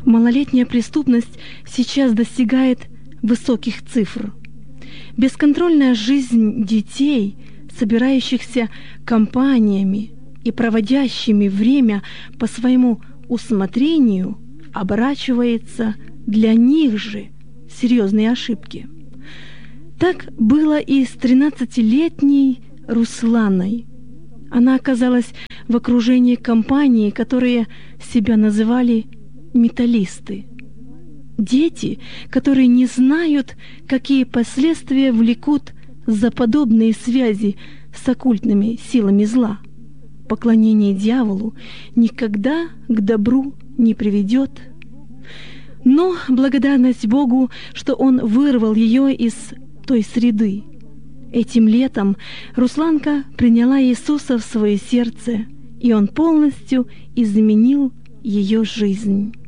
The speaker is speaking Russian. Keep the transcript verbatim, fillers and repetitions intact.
Малолетняя преступность сейчас достигает высоких цифр. Бесконтрольная жизнь детей, собирающихся компаниями и проводящими время по своему усмотрению, оборачивается для них же серьезные ошибки. Так было и с тринадцатилетней Русланой. Она оказалась в окружении компаний, которые себя называли металлисты. Дети, которые не знают, какие последствия влекут за подобные связи с оккультными силами зла. Поклонение дьяволу никогда к добру не приведет. Но благодарность Богу, что Он вырвал ее из той среды. Этим летом Русланка приняла Иисуса в свое сердце, и Он полностью изменил ее жизнь.